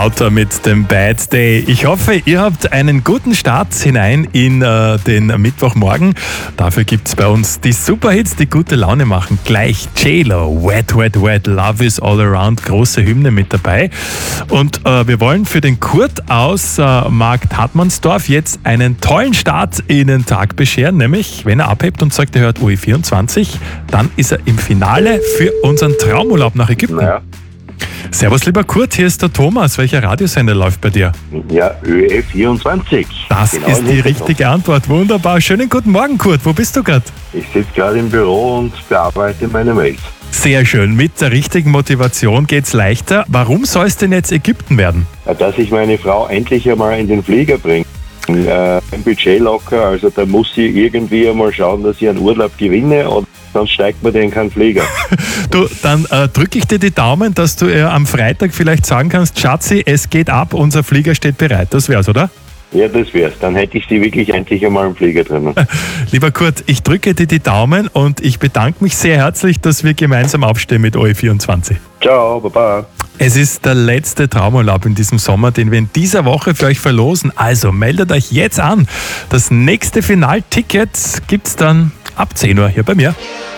Lauter mit dem Bad Day. Ich hoffe, ihr habt einen guten Start hinein in den Mittwochmorgen. Dafür gibt es bei uns die Superhits, die gute Laune machen. Gleich J-Lo, Wet, Wet, Wet, Love is All Around, große Hymne mit dabei. Und wir wollen für den Kurt aus Markt Hartmannsdorf jetzt einen tollen Start in den Tag bescheren. Nämlich, wenn er abhebt und sagt, er hört OE24, dann ist er im Finale für unseren Traumurlaub nach Ägypten. Naja. Servus, lieber Kurt, hier ist der Thomas. Welcher Radiosender läuft bei dir? Ja, ÖE24. Das Genau ist die richtige Antwort. Wunderbar. Schönen guten Morgen, Kurt. Wo bist du gerade? Ich sitze gerade im Büro und bearbeite meine Mails. Sehr schön. Mit der richtigen Motivation geht's leichter. Warum soll es denn jetzt Ägypten werden? Ja, dass ich meine Frau endlich einmal in den Flieger bringe. Ein Budget locker, also da muss sie irgendwie einmal schauen, dass ich einen Urlaub gewinne und sonst steigt man in keinen Flieger. Du, dann drücke ich dir die Daumen, dass du ihr am Freitag vielleicht sagen kannst, Schatzi, es geht ab, unser Flieger steht bereit. Das wär's, oder? Ja, das wär's. Dann hätte ich sie wirklich endlich einmal im Flieger drin. Lieber Kurt, ich drücke dir die Daumen und ich bedanke mich sehr herzlich, dass wir gemeinsam aufstehen mit OE24. Ciao, baba. Es ist der letzte Traumurlaub in diesem Sommer, den wir in dieser Woche für euch verlosen. Also meldet euch jetzt an. Das nächste Finalticket gibt's dann ab 10 Uhr hier bei mir.